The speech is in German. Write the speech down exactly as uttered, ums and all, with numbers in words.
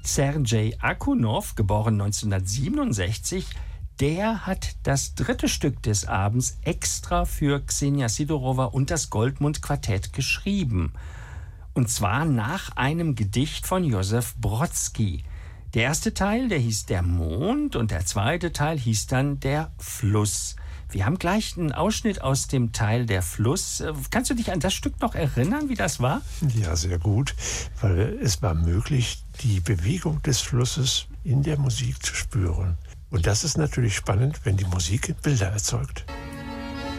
Sergei Akunov, geboren neunzehnhundertsiebenundsechzig, der hat das dritte Stück des Abends extra für Ksenia Sidorova und das Goldmund-Quartett geschrieben. Und zwar nach einem Gedicht von Josef Brodsky. Der erste Teil, der hieß Der Mond, und der zweite Teil hieß dann Der Fluss. Wir haben gleich einen Ausschnitt aus dem Teil Der Fluss. Kannst du dich an das Stück noch erinnern, wie das war? Ja, sehr gut, weil es war möglich, die Bewegung des Flusses in der Musik zu spüren. Und das ist natürlich spannend, wenn die Musik Bilder erzeugt.